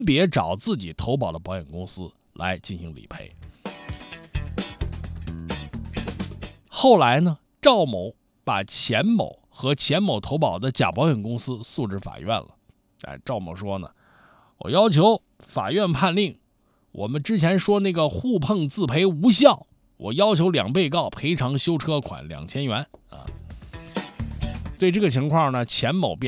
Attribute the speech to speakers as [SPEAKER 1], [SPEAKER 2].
[SPEAKER 1] 别找自己投保的保险公司来进行理赔。后来呢，赵某把钱某和钱某投保的假保险公司诉至法院了。赵某说呢，我要求法院判令我们之前说那个互碰自赔无效，我要求两被告赔偿修车款2000元啊。对这个情况呢，钱某辩